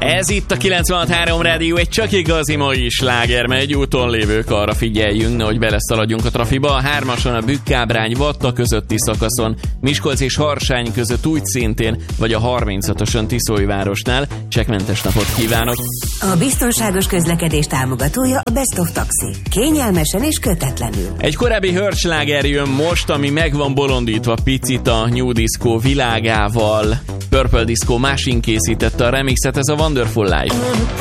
Ez itt a 96.3 Rádió, egy csak igazi mai sláger, megy úton lévők, arra figyeljünk, hogy beleszaladjunk a trafiba. A 3-ason a Bükkábrány-Vatta közötti szakaszon, Miskolc és Harsány között úgy szintén, vagy a 36-oson Tiszólyvárosnál. Csekkmentes napot kívánok! A biztonságos közlekedés támogatója a Best of Taxi. Kényelmesen és kötetlenül. Egy korábbi hörcsláger jön most, ami meg van bolondítva picit a New Disco világával. Purple Disco Machine készítette a remixet, ez a Wonderful Life.